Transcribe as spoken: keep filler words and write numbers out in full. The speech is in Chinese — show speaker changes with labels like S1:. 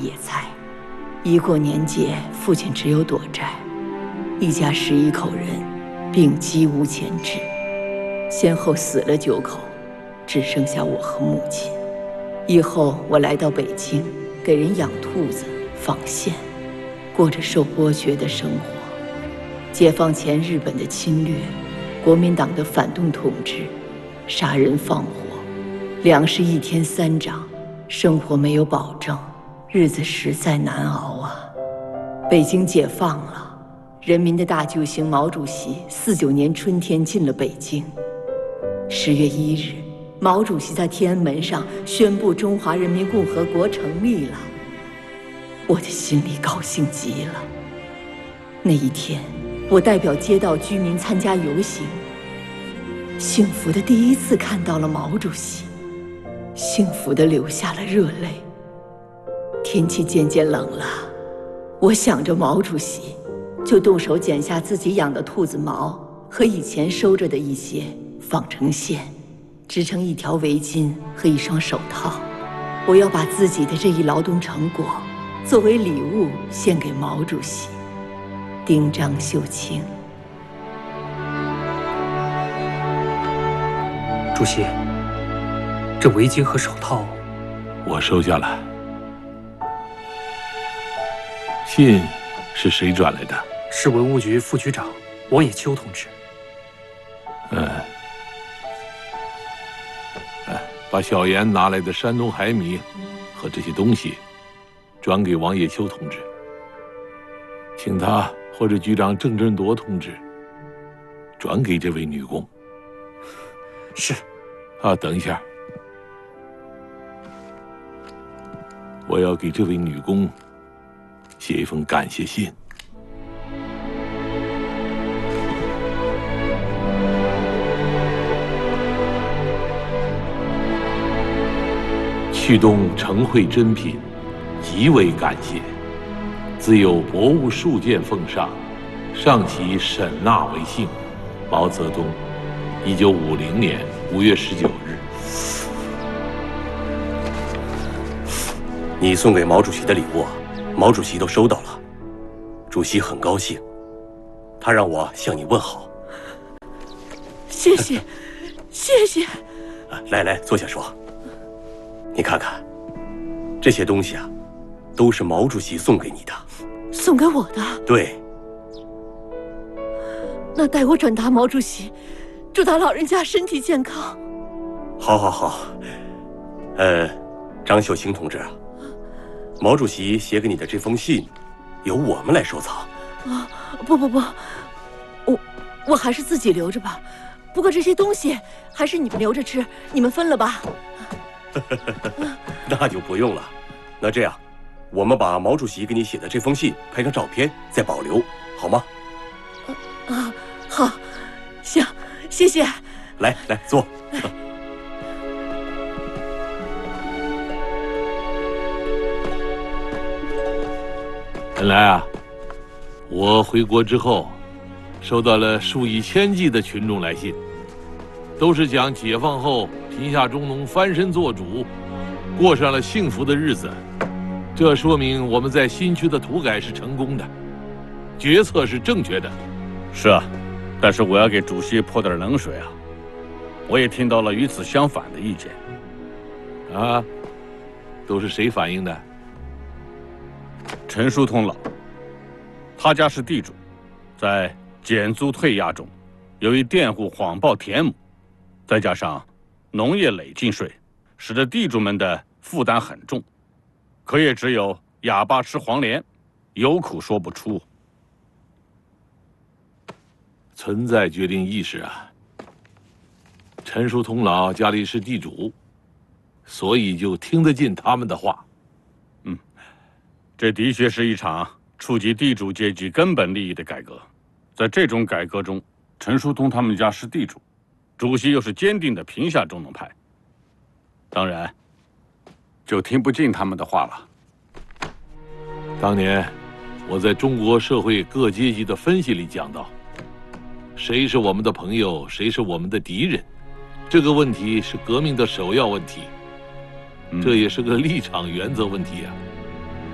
S1: 野菜。一过年节，父亲只有躲债，一家十一口人，病几无钱治，先后死了九口，只剩下我和母亲。以后我来到北京，给人养兔子、纺线，过着受剥削的生活。解放前日本的侵略，国民党的反动统治，杀人放火，粮食一天三涨，生活没有保证，日子实在难熬啊。北京解放了，人民的大救星毛主席四九年春天进了北京。十月一日，毛主席在天安门上宣布中华人民共和国成立了，我的心里高兴极了。那一天，我代表街道居民参加游行，幸福的第一次看到了毛主席，幸福的流下了热泪。天气渐渐冷了，我想着毛主席，就动手剪下自己养的兔子毛和以前收着的一些，纺成线，织成一条围巾和一双手套。我要把自己的这一劳动成果作为礼物献给毛主席。丁张秀清。
S2: 主席，这围巾和手套
S3: 我收下了。信是谁转来的？
S2: 是文物局副局长王野秋同志。
S3: 嗯。哎，把小严拿来的山东海米和这些东西转给王野秋同志，请他或者局长郑振铎同志转给这位女工。
S2: 是。
S3: 啊，等一下，我要给这位女工写一封感谢信。去东呈绘珍品，极为感谢。自有博物数件奉上，上其沈纳为幸。毛泽东，一九五零年五月十九日。
S4: 你送给毛主席的礼物，毛主席都收到了，主席很高兴，他让我向你问好。
S1: 谢谢，谢谢。
S4: 来来，坐下说。你看看，这些东西啊，都是毛主席送给你的。
S1: 送给我的？
S4: 对。
S1: 那代我转达毛主席，祝他老人家身体健康。
S4: 好，好，好。呃，张秀清同志，毛主席写给你的这封信，由我们来收藏。
S1: 啊，不不不，我我还是自己留着吧。不过这些东西还是你们留着吃，你们分了吧。
S4: 那就不用了。那这样，我们把毛主席给你写的这封信拍张照片，再保留，好吗？
S1: 啊，好，行，谢谢。
S4: 来来，坐。
S3: 本来啊，我回国之后，收到了数以千计的群众来信，都是讲解放后贫下中农翻身做主，过上了幸福的日子。这说明我们在新区的土改是成功的，决策是正确的。
S5: 是啊，但是我要给主席泼点冷水啊！我也听到了与此相反的意见。
S3: 啊，都是谁反映的？
S5: 陈书通老，他家是地主，在减租退押中，由于佃户谎报田亩，再加上农业累进税，使得地主们的负担很重，可也只有哑巴吃黄连，有苦说不出。
S3: 存在决定意识啊！陈书通老家里是地主，所以就听得进他们的话。
S5: 嗯，这的确是一场触及地主阶级根本利益的改革。在这种改革中，陈书通他们家是地主，主席又是坚定的贫下中农派，当然就听不进他们的话了。
S3: 当年我在中国社会各阶级的分析里讲到，谁是我们的朋友，谁是我们的敌人，这个问题是革命的首要问题，这也是个立场原则问题啊。